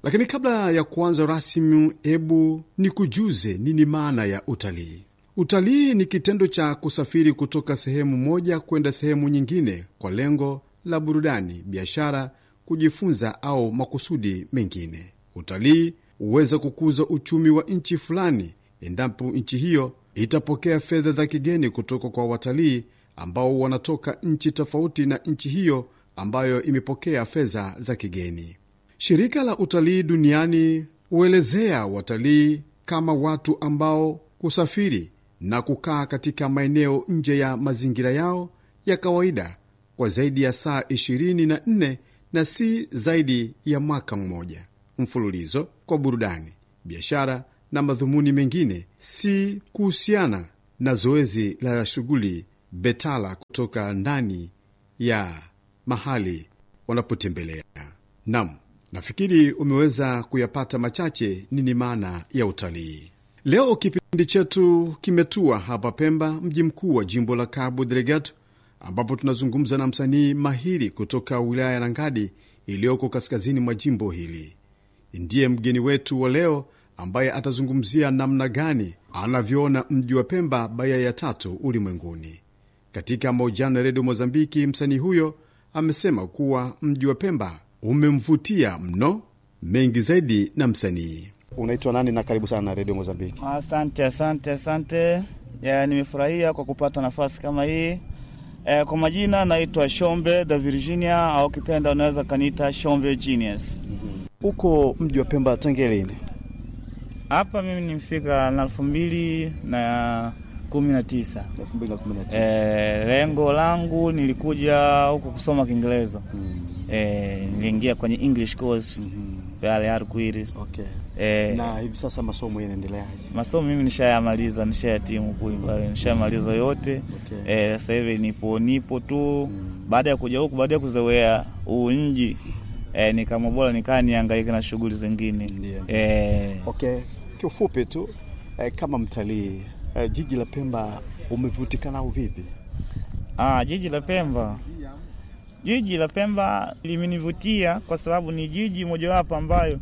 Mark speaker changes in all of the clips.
Speaker 1: Lakini kabla ya kuanza rasmi, hebu nikujuze nini maana ya utalii. Utalii ni kitendo cha kusafiri kutoka sehemu moja kwenda sehemu nyingine kwa lengo la burudani, biashara, kujifunza au makusudi mengine. Utalii huweza kukuza uchumi wa nchi fulani endapo nchi hiyo itapokea fedha za kigeni kutoka kwa watalii ambao wanatoka nchi tofauti na nchi hiyo ambayo imepokea fedha za kigeni. Shirika la utalii duniani huelezea watalii kama watu ambao kusafiri na kukaa katika maeneo nje ya mazingira yao ya kawaida kwa zaidi ya saa 24 na si zaidi ya mwaka mmoja mfululizo kwa burudani, biashara na madhumuni mengine, si kuhusiana na zoezi la shughuli betala kutoka ndani ya mahali wanapotembelea. Naam, nafikiri umeweza kuyapata machache nini maana ya utalii. Leo kipindi chetu kimetua hapa Pemba, mji mkuu wa jimbo la Cabo Delgado, ambapo tunazungumza na msanii mahiri kutoka wilaya ya Nangadi iliyoko kaskazini mwa jimbo hili. Ndiye mgeni wetu wa leo ambaye atazungumzia namna gani anavyoona mji wa Pemba baya ya tatu ulimwenguni. Katika mahojiano ya redio Mozambiki, msanii huyo amesema kuwa mji wa Pemba umemvutia mno. Mengi zaidi na msanii. Unaitwa nani na karibu sana na redio Mozambiki?
Speaker 2: Asante. Nimefurahia kwa kupata nafasi kama hii. Kwa majina naitwa Shombe da Virginia, au kipenda unaweza kaniita Shombe Genius.
Speaker 1: Uko mji wa Pemba tangu lini?
Speaker 2: Hapa mimi nimefika na 2019.
Speaker 1: 2019.
Speaker 2: Lengo langu nilikuja huko kusoma Kiingereza. Niliingia kwenye English course pale Arquiri.
Speaker 1: Okay. Na hivi sasa masomo yanaendeleaje?
Speaker 2: Masomo mimi nishayamaliza, nishayatimu kule pale, nishamaliza yote.
Speaker 1: Okay.
Speaker 2: Sasa hivi nipo tu. Baada ya kuja huku, baada ya kuzoea unji, ni kama bora nikaa nihangaike na shughuli zingine.
Speaker 1: Okay. Kiufupi tu, kama mtalii, jiji la Pemba umevutikana au vipi?
Speaker 2: Jiji la Pemba limenivutia kwa sababu ni jiji mojawapo ambayo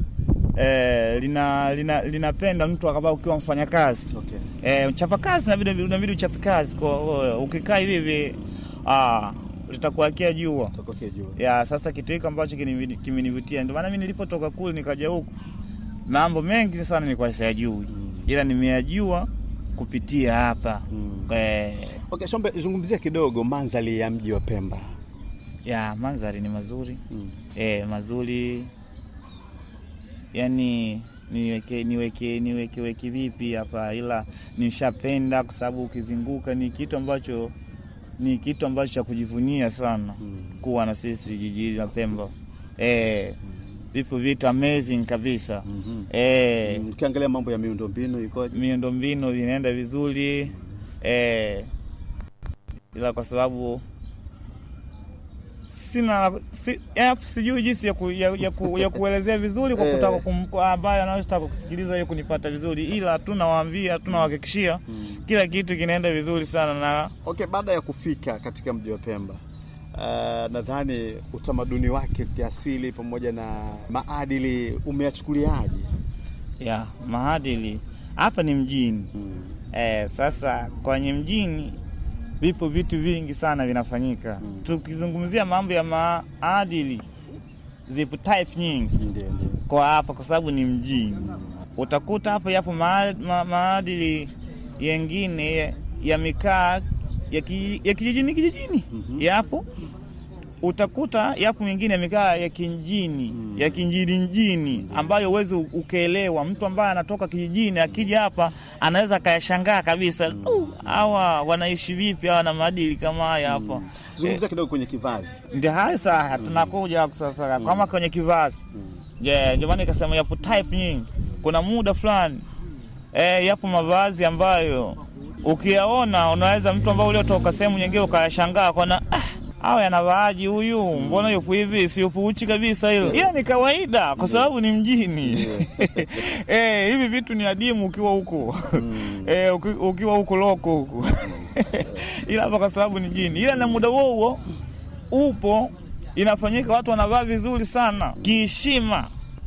Speaker 2: linapenda mtu akabao ukiwa mfanyakazi.
Speaker 1: Okay.
Speaker 2: Uchapa kazi na inabidi uchape kazi. Kwa ukikaa hivi litakuakia jua. Sasa kitu hiki ambacho kimenivutia, ndio maana mimi nilipotoka kule nikaja huku, mambo mengi sana nilikuwa siyajui, ila nimeyajua kupitia hapa.
Speaker 1: Okay, Shombe, zungumzia kidogo mandhari ya mji wa Pemba.
Speaker 2: Mandhari ni mazuri. Mazuri. Yani niweke vipi hapa, ila nishapenda kwa sababu ukizunguka ni kitu ambacho cha kujivunia sana kuwa na sisi jiji la Pemba. Vitu amazing kabisa.
Speaker 1: Ukiangalia mambo ya miundombinu ikoje?
Speaker 2: Miundombinu inaenda vizuri. Ila kwa sababu sijui jinsi ya kuelezea vizuri kwa kutaka ambaye anataka kusikiliza yeye kunifuata vizuri, ila tunawahakikishia kila kitu kinaenda vizuri sana na
Speaker 1: okay. Baada ya kufika katika mji wa Pemba, nadhani utamaduni wake kiasili pamoja na maadili umeyachukuliaje?
Speaker 2: Maadili hapa ni mjini. Sasa kwenye mjini vipo vitu vingi sana vinafanyika. Tukizungumzia mambo ya maadili, zipo type nyingi. Kwa hapa kwa sababu ni mjini. Utakuta hapa yapo maadili yengine ya mikaa ya kijijini. Yapo. Utakuta yapo mengine mikaa ya kijijini, ya kijijini ambayo uweze ukaelewa. Mtu ambaye anatoka kijijini akija hapa anaweza kayashangaa kabisa. Hawa wanaishi vipi, hawa na maadili kama haya hapa.
Speaker 1: Zungumzia kidogo kwenye kivazi.
Speaker 2: Ndio haya sasa tunakuja sasa kama kwenye kivazi. Jamani, nikasema yapo type nyingi. Kuna muda fulani yapo mavazi ambayo ukiyaona unaweza mtu ambaye uliotoka sehemu nyingine ukayashangaa kwa hawa yanavaaji huyu, mbona yupo hivi, si yupo uchi kabisa hilo. Ila ni kawaida kwa sababu ni mjini. Hivi vitu ni adimu ukiwa huko. Ukiwa huko loko huko. Ila hapa kwa sababu ni mjini. Ila na muda huo upo inafanyika, watu wanavaa vizuri sana kiheshima.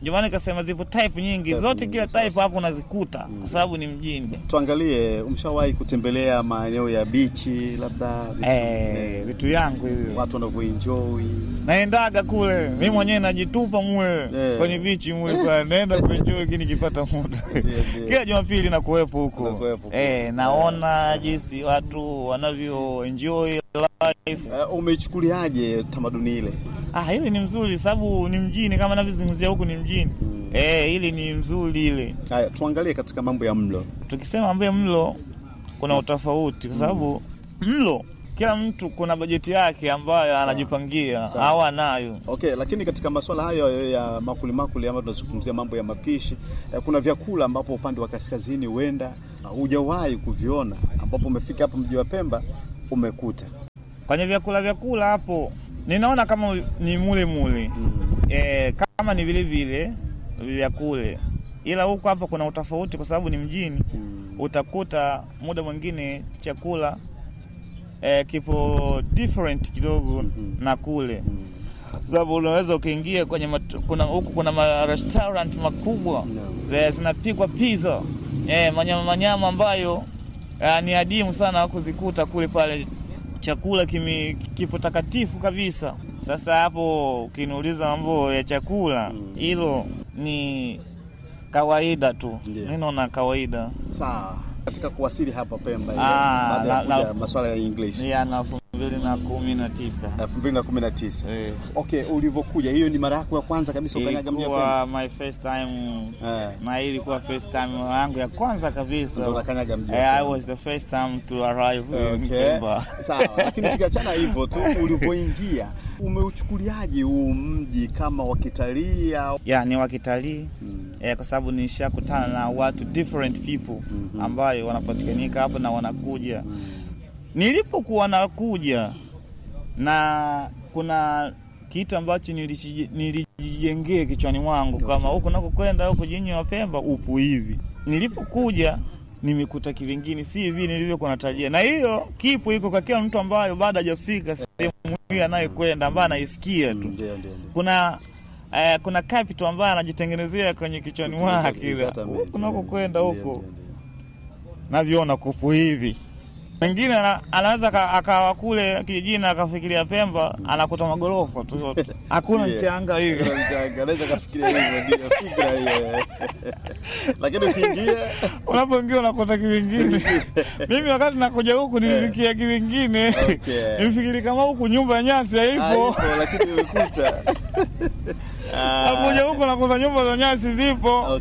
Speaker 2: Ndio maana nikasema zipo type nyingi, zote kila type hapo unazikuta kwa sababu ni mjini.
Speaker 1: Tuangalie, umeshawahi kutembelea maeneo ya beach labda
Speaker 2: vitu yangu hivyo.
Speaker 1: Watu wanavyoenjoy.
Speaker 2: Naendaga kule. Mimi mwenyewe najitupa mwe kwenye beach mwe kwa naenda kuenjoy nikipata muda. Kila Jumapili na kuwepo huko. Naona jinsi watu wanavyo enjoy life.
Speaker 1: Umeichukuliaje tamaduni ile?
Speaker 2: Hili ni mzuri sababu ni mjini kama ninavyozungumzia huku ni mjini. Hili ni mzuri ile.
Speaker 1: Haya, tuangalie katika mambo ya mlo.
Speaker 2: Tukisema mambo ya mlo kuna utofauti kwa sababu mlo kila mtu kuna bajeti yake ambayo anajipangia au anayo.
Speaker 1: Okay, lakini katika masuala hayo ya makuli ama tunazungumzia mambo ya mapishi, kuna vyakula ambapo upande wa kaskazini huenda hujawahi kuviona ambapo umefika hapa mji wa Pemba umekuta.
Speaker 2: Kwenye vyakula hapo ninaona kama ni mule. Kama ni vile vyakula. Ila huko hapa kuna utofauti kwa sababu ni mjini. Utakuta muda mwingine chakula kipo different kidogo na kule. Sababu unaweza ukiingia kwenye kuna restaurant makubwa zinapikwa pizza. Manyama ambayo ni adimu sana kuzikuta kule pale. Chakula kipo takatifu kabisa. Sasa hapo ukiniuliza mambo ya chakula, hilo ni kawaida tu. Mimi naona kawaida.
Speaker 1: Sawa. Katika kuwasili hapa Pemba baada ya masuala ya English.
Speaker 2: Na 2019.
Speaker 1: 2019. Okay, ulivyokuja hiyo ni mara yako ya kwanza kabisa ukanyaga mji wa Pemba?
Speaker 2: My first time. Na ilikuwa first time yangu ya kwanza kabisa.
Speaker 1: Ndio unakanyaga mji wa Pemba.
Speaker 2: I was the first time to arrive in Pemba.
Speaker 1: Sawa, lakini tukiachana hivyo tu ulivyoingia, umeuchukuliaje huu mji kama wa kitalii au?
Speaker 2: Ni wa kitalii. Kwa sababu nishakutana na watu different people ambayo wanapatikanika hapa na wanakuja. Nilipokuwa nakuja na kuna kitu ambacho nilijijengea kichwani mwangu kama huko nakokwenda huko jiji wa Pemba upo hivi. Nilipokuja nimekuta kivingine si hivi nilivyokuwa natarajia. Na hiyo kipo iko kwa kila mtu ambaye bado hajafika sehemu hiyo anayokwenda ambaye anaisikia tu. Kuna capital ambaye anajitengenezea kwenye kichwani mwake ile. Huko kwenda huko naviona kufu hivi. Wengine anaweza akawa kule kijijini akafikiria Pemba anakuta magorofa tu yote. Hakuna mchanga hivi.
Speaker 1: Anaweza kafikiria hivyo ndio fikra hiyo. Lakini ukiingia
Speaker 2: unapoingia unakuta kivingine. Mimi wakati nakuja huku nilifikia kivingine. Nifikiri kama huku nyumba ya nyasi haipo.
Speaker 1: Lakini umekuta.
Speaker 2: Nakuja huku nakuta nyumba za nyasi zipo.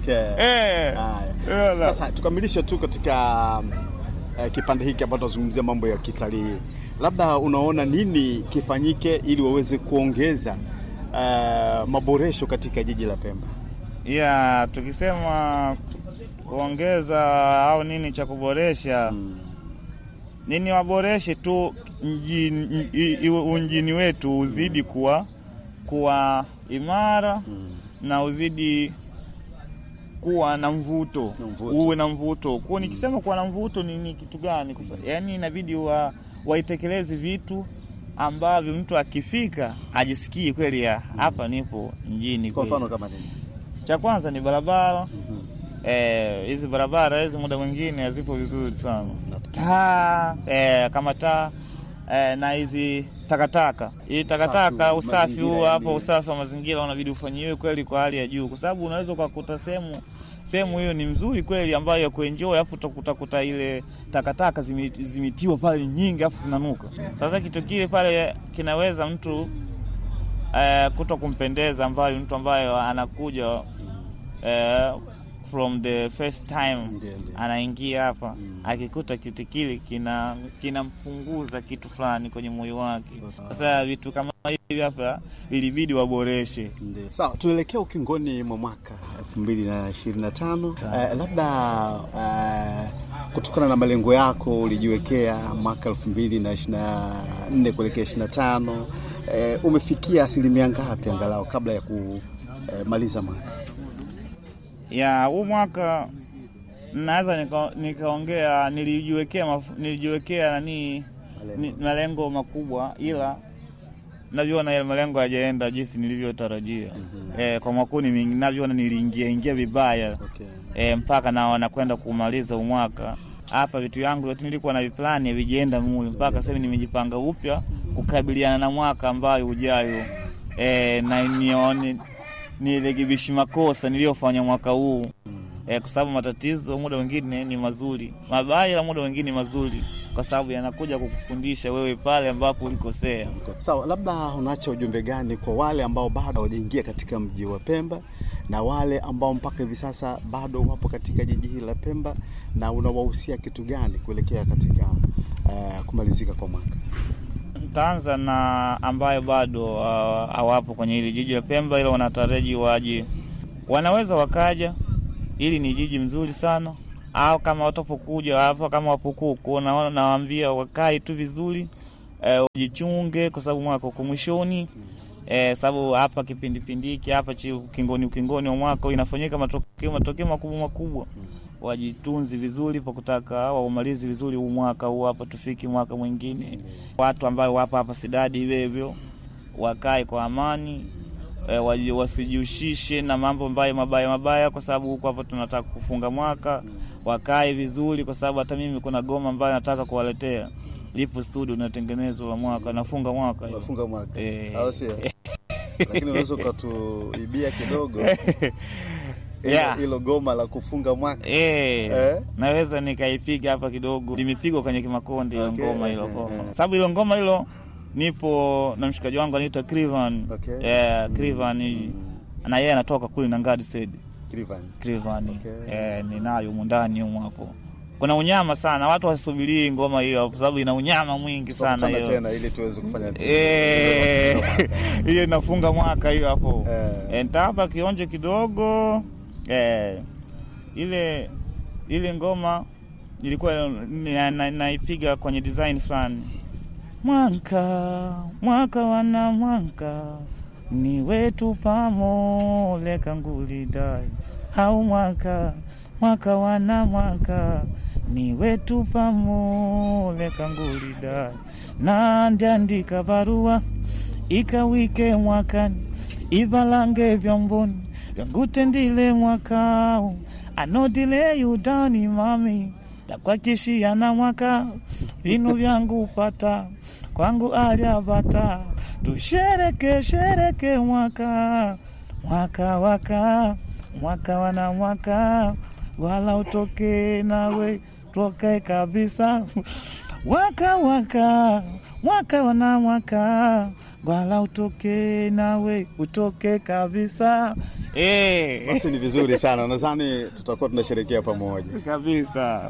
Speaker 1: Sasa tukamilishe tu katika kipande hiki ambapo tunazungumzia mambo ya kitalii. Labda unaona nini kifanyike ili waweze kuongeza maboresho katika jiji la Pemba?
Speaker 2: Tukisema kuongeza au nini cha kuboresha, nini waboreshe tu mjini wetu uzidi kuwa imara na uzidi kuwa na mvuto. Uwe na mvuto. Kwa nikisema kuwa na mvuto ni kitu gani? Yaani inabidi waitekeleze vitu ambavyo mtu akifika ajisikie kweli hapa nipo mjini.
Speaker 1: Kwa mfano kama nini?
Speaker 2: Cha kwanza ni barabara. Hizi barabara hizi muda mwingine hazipo vizuri sana. Kama taa na hizi takataka. Hii takataka usafi huu hapo, usafi wa mazingira unabidi ufanyiwe kweli kwa hali ya juu kwa sababu unaweza kukuta sehemu hiyo ni mzuri kweli ambayo ya kuenjoy afu utakuta ile takataka zimetiwa pale nyingi afu zinanuka. Sasa kitu kile pale kinaweza mtu kutokumpendeza ambaye mtu ambaye anakuja from the first time anaingia hapa akikuta kitu kile kinampunguza kitu fulani kwenye moyo wake. Sasa vitu kama hivi hapa ilibidi waboreshe.
Speaker 1: Sawa, tunaelekea ukingoni mwa mwaka 2025. Labda kutokana na malengo yako ulijiwekea mwaka 2024 kuelekea 25, umefikia asilimia ngapi angalau kabla ya kumaliza mwaka?
Speaker 2: Huu mwaka naweza nikaongea nilijiwekea malengo makubwa, ila navyoona yale malengo hajaenda jinsi nilivyotarajia. Kwa mwaka huu navyoona niliingia vibaya. Mpaka nakwenda kumaliza umwaka. Hapa vitu yangu yote nilikuwa na viplani vijienda mule. Mpaka sasa nimejipanga upya kukabiliana na mwaka ambayo ujayo. Na nione nirekebishe makosa niliyofanya mwaka huu. Kwa sababu matatizo muda mwingine ni mazuri, mabaya na muda mwingine ni mazuri, kwa sababu yanakuja kukufundisha wewe pale ambapo ulikosea.
Speaker 1: Sawa, labda unaacha ujumbe gani kwa wale ambao bado hawajaingia katika mji wa Pemba na wale ambao mpaka hivi sasa bado wapo katika jiji hili la Pemba, na unawahusia kitu gani kuelekea katika kumalizika kwa mwaka?
Speaker 2: Nitaanza na ambayo bado hawapo kwenye hili jiji la Pemba, ila wanataraji waje. Wanaweza wakaja, ili ni jiji mzuri sana. Au kama watapokuja hapa, kama wapokuko, nawaambia wakae tu vizuri, wajichunge kwa sababu mwaka uko mwishoni. Sababu hapa kipindiki hapa ukingoni wa mwaka inafanyika matokeo makubwa. Wajitunzi vizuri kwa kutaka waumalizi vizuri mwaka huu hapa, tufiki mwaka mwingine. Watu ambao wapo hapa Sidadi hivyo wakae kwa amani, wasijihusishe na mambo mabaya, kwa sababu huko hapa tunataka kufunga mwaka. Wakae vizuri, kwa sababu hata mimi kuna goma ambayo nataka kuwaletea. Lipo studio natengenezwa la mwaka, nafunga mwaka.
Speaker 1: Au sio? Lakini unaweza kutuibia kidogo. Hilo goma la kufunga mwaka.
Speaker 2: Naweza nikaipiga hapa kidogo. Limepigwa kwenye Kimakonde ile ngoma hilo. Sababu ile ngoma hilo nipo na mshikaji wangu anaitwa Krivan. Krivan na yeye anatoka kule na Ngadi said. Krivan. Ninayo mundani huko hapo. Kuna unyama sana, watu wasubiri ngoma hiyo kwa sababu ina unyama mwingi sana hiyo.
Speaker 1: Tena ili tuweze kufanya
Speaker 2: hiyo inafunga mwaka hiyo hapo. Nitapa kionjo kidogo. Ile ngoma nilikuwa naipiga kwenye design fulani. Mwaka wana mwaka ni wetu pamole kangulidai. Au mwaka wana mwaka ni wetu pamole kangulidai. Na ndiandika barua ikawike mwakani, ivalange vyomboni vyangutendile mwakao. Anodile yudani mami takwakishia na mwaka vinu vyangu pata kwangu aliabata. Tushereke mwaka wana mwaka wala utoke nawe toke kabisa. Mwaka wana mwaka wala utoke nawe utoke kabisa.
Speaker 1: Basi ni vizuri sana. Nadhani tutakuwa tunasherehekea pamoja.
Speaker 2: Kabisa.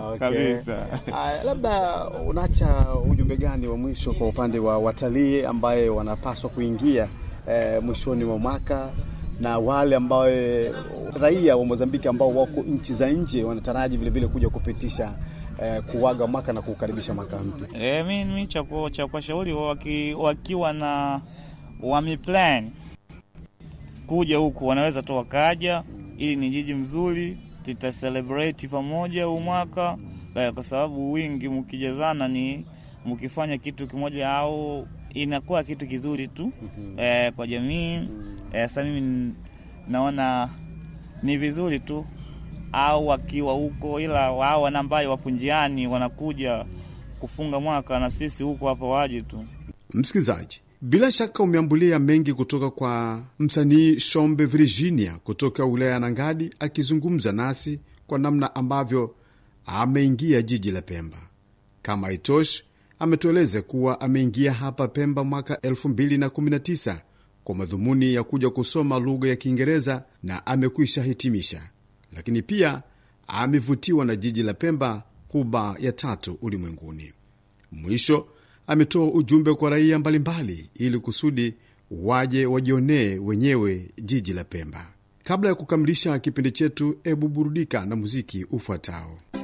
Speaker 1: Labda unaacha ujumbe gani wa mwisho kwa upande wa watalii ambaye wanapaswa kuingia mwishoni mwa mwaka, na wale ambao raia wa Mozambiki ambao wako nchi za nje wanataraji vile vile kuja kupitisha kuaga mwaka na kukaribisha mwaka mpya?
Speaker 2: Mimi cha kuwashauri wakiwa na wameplan kuja huku wanaweza tu wakaja. Ili ni jiji mzuri, tuta celebrate pamoja mwaka, kwa sababu wingi mkijazana ni mkifanya kitu kimoja au inakuwa kitu kizuri tu kwa jamii. Sasa mimi naona ni vizuri tu au wakiwa huko, ila wao wanambaye wapunjiani wanakuja kufunga mwaka na sisi huko hapa waje tu.
Speaker 1: Msikilizaji, bila shaka umeambulia mengi kutoka kwa msanii Shombe Virginia kutoka wilaya ya Ngadi, akizungumza nasi kwa namna ambavyo ameingia jiji la Pemba. Kama itoshi, ametueleza kuwa ameingia hapa Pemba mwaka 2019 kwa madhumuni ya kuja kusoma lugha ya Kiingereza na amekwisha hitimisha. Lakini pia amevutiwa na jiji la Pemba, huba ya 3 ulimwenguni. Mwisho ametoa ujumbe kwa raia mbalimbali ili kusudi waje wajionee wenyewe jiji la Pemba. Kabla ya kukamilisha kipindi chetu, burudika na muziki ufuatao.